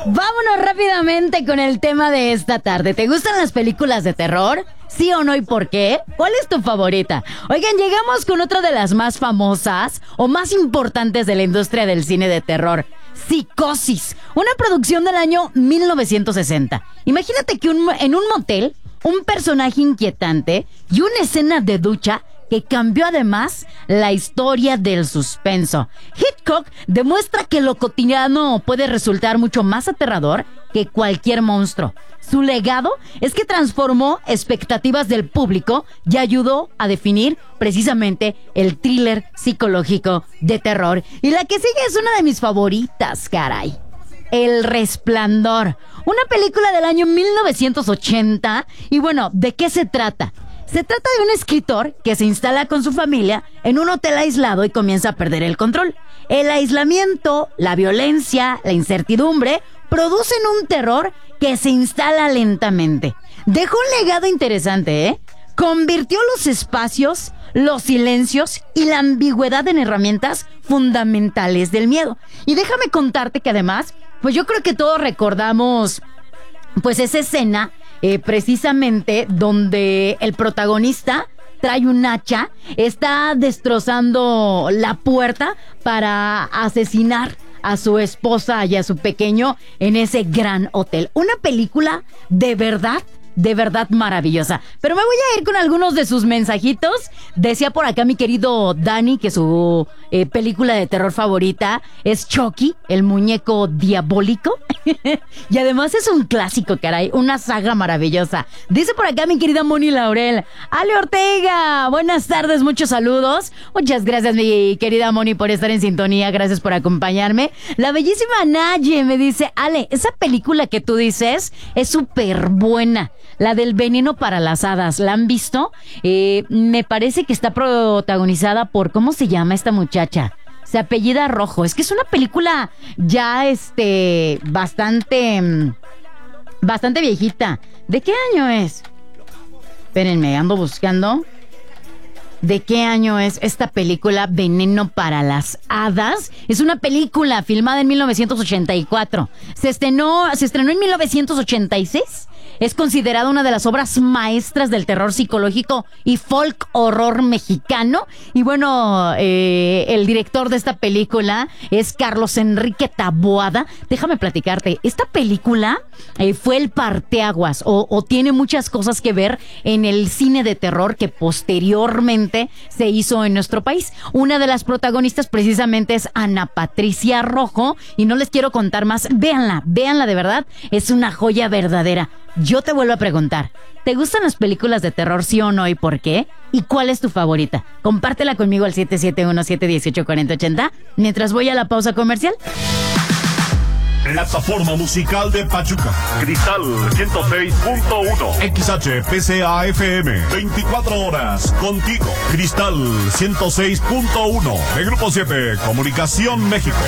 Vámonos rápidamente con el tema de esta tarde. ¿Te gustan las películas de terror? ¿Sí o no y por qué? ¿Cuál es tu favorita? Oigan, llegamos con otra de las más famosas o más importantes de la industria del cine de terror. Psicosis, una producción del año 1960. Imagínate que en un motel, un personaje inquietante y una escena de ducha que cambió además la historia del suspenso. Hitchcock demuestra que lo cotidiano puede resultar mucho más aterrador que cualquier monstruo. Su legado es que transformó expectativas del público y ayudó a definir precisamente el thriller psicológico de terror. Y la que sigue es una de mis favoritas, caray. El Resplandor, una película del año 1980. Y bueno, ¿de qué se trata? Se trata de un escritor que se instala con su familia en un hotel aislado y comienza a perder el control. El aislamiento, la violencia, la incertidumbre producen un terror que se instala lentamente. Dejó un legado interesante, ¿eh? Convirtió los espacios, los silencios y la ambigüedad en herramientas fundamentales del miedo. Y déjame contarte que además, pues yo creo que todos recordamos pues esa escena precisamente donde el protagonista trae un hacha, está destrozando la puerta para asesinar a su esposa y a su pequeño en ese gran hotel. Una película de verdad maravillosa. Pero me voy a ir con algunos de sus mensajitos. Decía por acá mi querido Dani que su película de terror favorita es Chucky, el muñeco diabólico. Y además es un clásico, caray, una saga maravillosa. Dice por acá mi querida Moni Laurel: Ale Ortega, buenas tardes, muchos saludos. Muchas gracias, mi querida Moni, por estar en sintonía. Gracias por acompañarme. La bellísima Naye me dice: Ale, esa película que tú dices es súper buena. La del veneno para las hadas, ¿la han visto? Me parece que está protagonizada por, ¿cómo se llama esta muchacha? Se apellida Rojo. Es que es una película ya bastante viejita. ¿De qué año es? Espérenme, ando buscando. ¿De qué año es esta película Veneno para las Hadas? Es una película filmada en 1984. Se estrenó en 1986. Es considerada una de las obras maestras del terror psicológico y folk horror mexicano. Y bueno, el director de esta película es Carlos Enrique Taboada. Déjame platicarte, esta película fue el parteaguas o tiene muchas cosas que ver en el cine de terror que posteriormente se hizo en nuestro país. Una de las protagonistas precisamente es Ana Patricia Rojo. Y no les quiero contar más. Véanla de verdad. Es una joya verdadera. Yo te vuelvo a preguntar, ¿te gustan las películas de terror, sí o no, y por qué? ¿Y cuál es tu favorita? Compártela conmigo al 771-718-4080 mientras voy a la pausa comercial. Plataforma musical de Pachuca. Cristal 106.1. XHPCA-FM. 24 horas contigo. Cristal 106.1. De Grupo 7. Comunicación México.